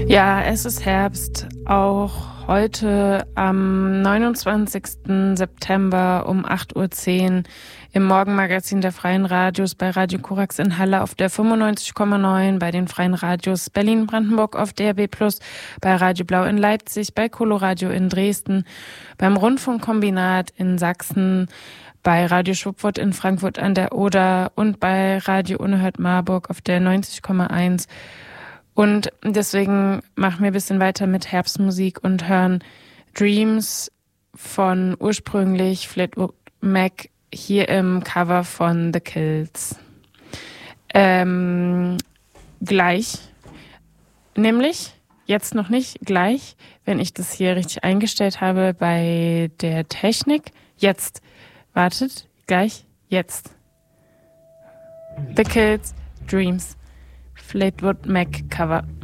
Ja, es ist Herbst, auch heute am 29. September um 8:10 Uhr im Morgenmagazin der Freien Radios bei Radio Korax in Halle auf der 95,9, bei den Freien Radios Berlin-Brandenburg auf DRB+, bei Radio Blau in Leipzig, bei Coloradio in Dresden, beim Rundfunkkombinat in Sachsen, bei Radio Schwupwurt in Frankfurt an der Oder und bei Radio Unerhört Marburg auf der 90,1. Und deswegen machen wir ein bisschen weiter mit Herbstmusik und hören Dreams von ursprünglich Fleetwood Mac hier im Cover von The Kills. Gleich, nämlich jetzt noch nicht, gleich, wenn ich das hier richtig eingestellt habe bei der Technik. Jetzt, wartet, gleich, jetzt. The Kills, Dreams. Fleetwood Mac Cover.